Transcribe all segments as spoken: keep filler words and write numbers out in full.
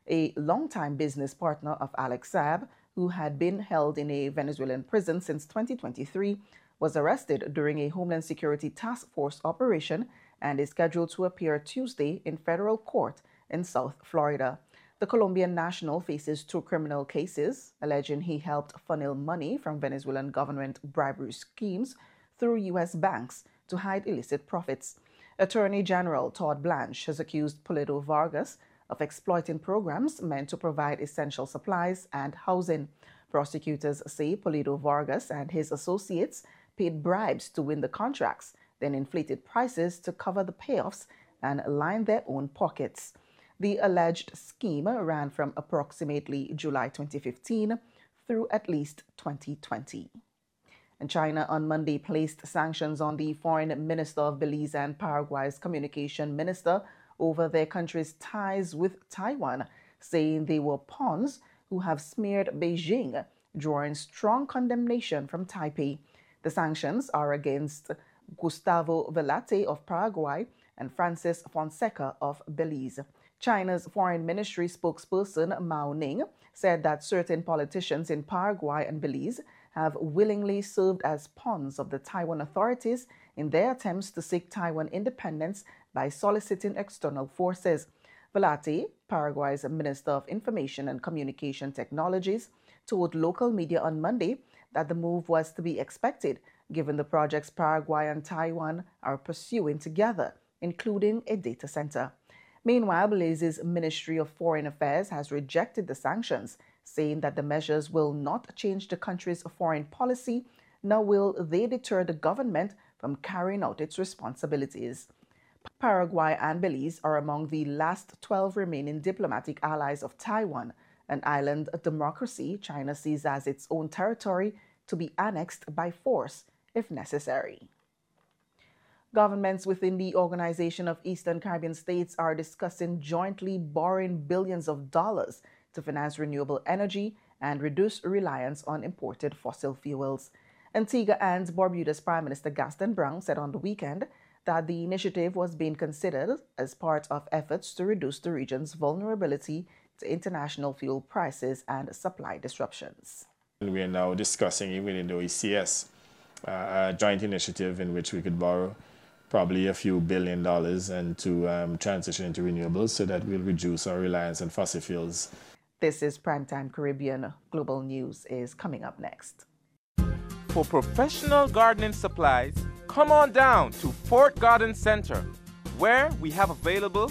a longtime business partner of Alex Saab, who had been held in a Venezuelan prison since twenty twenty-three, was arrested during a Homeland Security Task Force operation and is scheduled to appear Tuesday in federal court in South Florida. The Colombian national faces two criminal cases alleging he helped funnel money from Venezuelan government bribery schemes through U S banks to hide illicit profits. Attorney General Todd Blanche has accused Pulido Vargas of exploiting programs meant to provide essential supplies and housing. Prosecutors say Pulido Vargas and his associates paid bribes to win the contracts, then inflated prices to cover the payoffs and line their own pockets. The alleged scheme ran from approximately July twenty fifteen through at least twenty twenty. And China on Monday placed sanctions on the foreign minister of Belize and Paraguay's communication minister over their country's ties with Taiwan, saying they were pawns who have smeared Beijing, drawing strong condemnation from Taipei. The sanctions are against Gustavo Velate of Paraguay and Francis Fonseca of Belize. China's foreign ministry spokesperson Mao Ning said that certain politicians in Paraguay and Belize have willingly served as pawns of the Taiwan authorities in their attempts to seek Taiwan independence by soliciting external forces. Velate, Paraguay's Minister of Information and Communication Technologies, told local media on Monday that the move was to be expected, given the projects Paraguay and Taiwan are pursuing together, including a data center. Meanwhile, Belize's Ministry of Foreign Affairs has rejected the sanctions, saying that the measures will not change the country's foreign policy, nor will they deter the government from carrying out its responsibilities. Paraguay and Belize are among the last twelve remaining diplomatic allies of Taiwan, an island democracy China sees as its own territory to be annexed by force if necessary. Governments within the Organization of Eastern Caribbean States are discussing jointly borrowing billions of dollars to finance renewable energy and reduce reliance on imported fossil fuels. Antigua and Barbuda's Prime Minister Gaston Brown said on the weekend that the initiative was being considered as part of efforts to reduce the region's vulnerability to international fuel prices and supply disruptions. We are now discussing within the O E C S uh, a joint initiative in which we could borrow probably a few billion dollars and to um, transition into renewables so that we'll reduce our reliance on fossil fuels. This is Primetime Caribbean. Global News is coming up next. For professional gardening supplies, come on down to Fort Garden Center, where we have available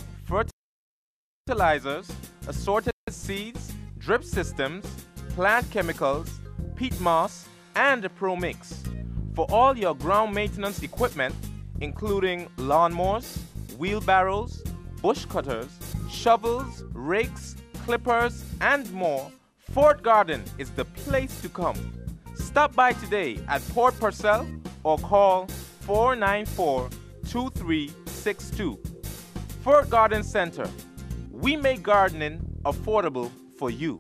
fertilizers, assorted seeds, drip systems, plant chemicals, peat moss, and a Pro Mix. For all your ground maintenance equipment, including lawnmowers, wheelbarrows, bush cutters, shovels, rakes, clippers, and more, Fort Garden is the place to come. Stop by today at Port Purcell or call four nine four, two three six two. Fort Garden Center. We make gardening affordable for you.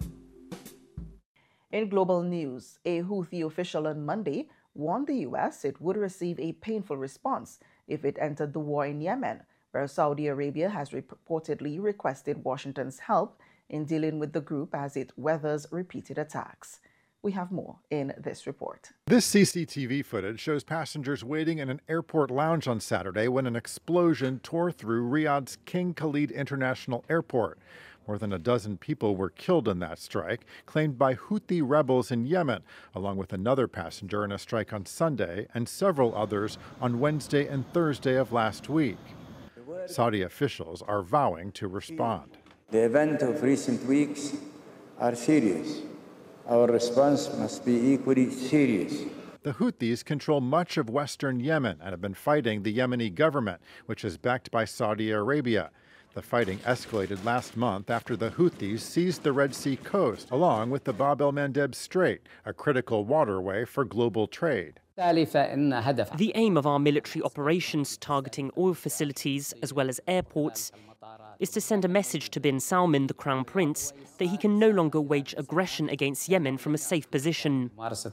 In global news, a Houthi official on Monday warned the U S it would receive a painful response if it entered the war in Yemen, where Saudi Arabia has reportedly requested Washington's help in dealing with the group as it weathers repeated attacks. We have more in this report. This C C T V footage shows passengers waiting in an airport lounge on Saturday when an explosion tore through Riyadh's King Khalid International Airport. More than a dozen people were killed in that strike, claimed by Houthi rebels in Yemen, along with another passenger in a strike on Sunday and several others on Wednesday and Thursday of last week. Saudi officials are vowing to respond. The events of recent weeks are serious. Our response must be equally serious. The Houthis control much of western Yemen and have been fighting the Yemeni government, which is backed by Saudi Arabia. The fighting escalated last month after the Houthis seized the Red Sea coast, along with the Bab el-Mandeb Strait, a critical waterway for global trade. The aim of our military operations targeting oil facilities as well as airports is to send a message to bin Salman, the Crown Prince, that he can no longer wage aggression against Yemen from a safe position.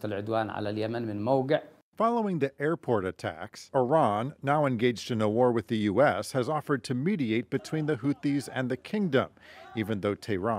Following the airport attacks, Iran, now engaged in a war with the U S, has offered to mediate between the Houthis and the kingdom, even though Tehran